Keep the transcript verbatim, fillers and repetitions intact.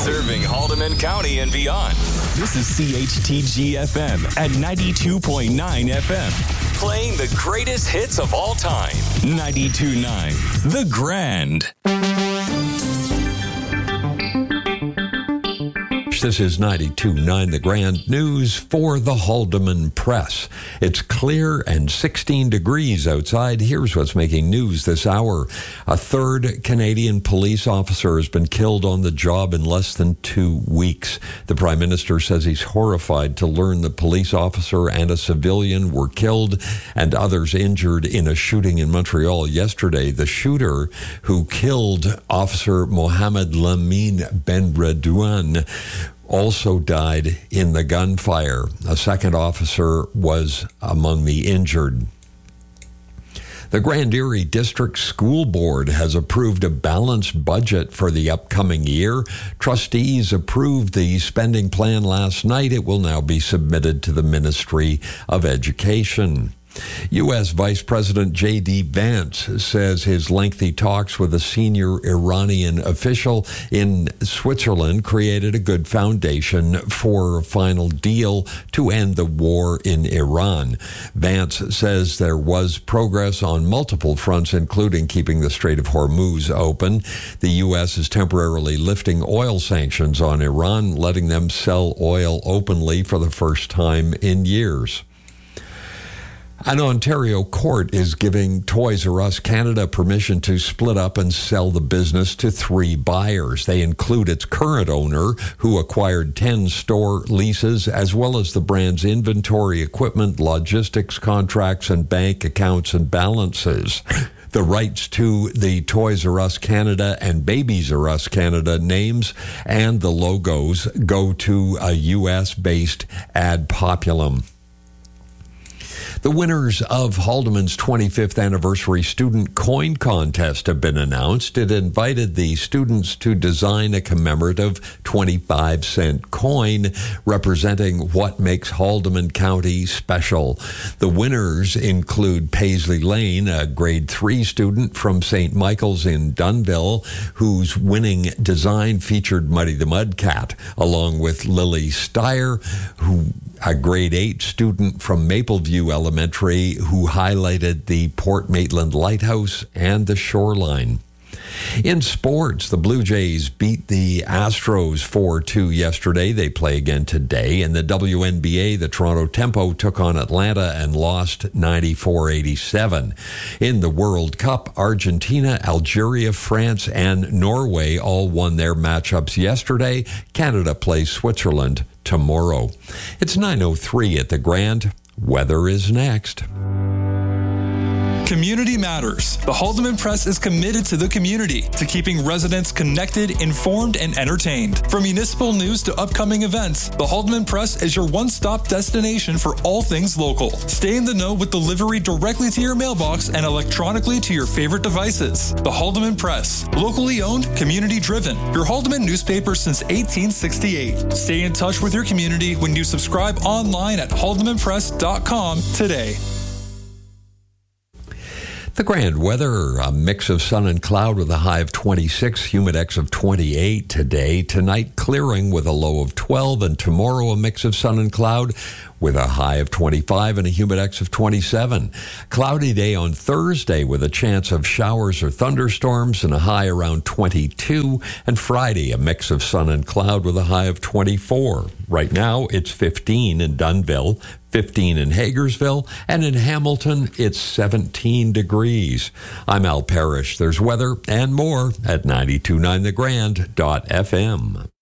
Serving Haldeman County and beyond. This is C H T G F M at ninety-two point nine F M. Playing the greatest hits of all time. ninety-two point nine The Grand. This is ninety-two point nine The Grand News for the Haldeman Press. It's clear and sixteen degrees outside. Here's what's making news this hour. A third Canadian police officer has been killed on the job in less than two weeks. The Prime Minister says he's horrified to learn the police officer and a civilian were killed and others injured in a shooting in Montreal yesterday. The shooter who killed Officer Mohamed Lamine Benredouane also died in the gunfire. A second officer was among the injured. The Grand Erie District School Board has approved a balanced budget for the upcoming year. Trustees approved the spending plan last night. It will now be submitted to the Ministry of Education. U S Vice President J D Vance says his lengthy talks with a senior Iranian official in Switzerland created a good foundation for a final deal to end the war in Iran. Vance says there was progress on multiple fronts, including keeping the Strait of Hormuz open. The U S is temporarily lifting oil sanctions on Iran, letting them sell oil openly for the first time in years. An Ontario court is giving Toys R Us Canada permission to split up and sell the business to three buyers. They include its current owner, who acquired ten store leases, as well as the brand's inventory, equipment, logistics contracts, and bank accounts and balances. The rights to the Toys R Us Canada and Babies R Us Canada names and the logos go to a U S-based Ad Populum. The winners of Haldeman's twenty-fifth anniversary student coin contest have been announced. It invited the students to design a commemorative twenty-five cent coin representing what makes Haldeman County special. The winners include Paisley Lane, a grade three student from Saint Michael's in Dunnville, whose winning design featured Muddy the Mudcat, along with Lily Steyer, who a grade eight student from Mapleview Elementary, who highlighted the Port Maitland Lighthouse and the shoreline. In sports, the Blue Jays beat the Astros four two yesterday. They play again today. In the W N B A, the Toronto Tempo took on Atlanta and lost ninety-four eighty-seven. In the World Cup, Argentina, Algeria, France, and Norway all won their matchups yesterday. Canada plays Switzerland tomorrow. It's nine oh three at the Grand. Weather is next. Community matters. The Haldeman Press is committed to the community, to keeping residents connected, informed, and entertained. From municipal news to upcoming events, the Haldeman Press is your one-stop destination for all things local. Stay in the know with delivery directly to your mailbox and electronically to your favorite devices. The Haldeman Press, locally owned, community-driven. Your Haldeman newspaper since eighteen sixty-eight. Stay in touch with your community when you subscribe online at haldeman press dot com today. The Grand weather, a mix of sun and cloud with a high of twenty-six, humidex of twenty-eight today. Tonight, clearing with a low of twelve, and tomorrow, a mix of sun and cloud with a high of twenty-five and a humidex of twenty-seven. Cloudy day on Thursday with a chance of showers or thunderstorms and a high around twenty-two. And Friday, a mix of sun and cloud with a high of twenty-four. Right now, it's fifteen in Dunnville, fifteen in Hagersville, and in Hamilton, it's seventeen degrees. I'm Al Parrish. There's weather and more at ninety-two point nine the grand dot f m.